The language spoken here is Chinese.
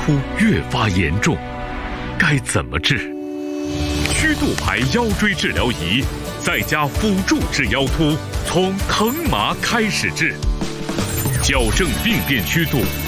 突越发严重，该怎么治？曲度牌腰椎治疗仪再加辅助治腰突，从疼麻开始治，矫正病变曲度，